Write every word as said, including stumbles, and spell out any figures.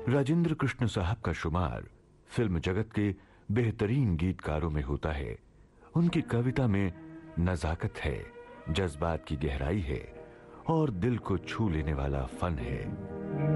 राजेंद्र कृष्ण साहब का शुमार फिल्म जगत के बेहतरीन गीतकारों में होता है। उनकी कविता में नजाकत है, जज्बात की गहराई है और दिल को छू लेने वाला फन है।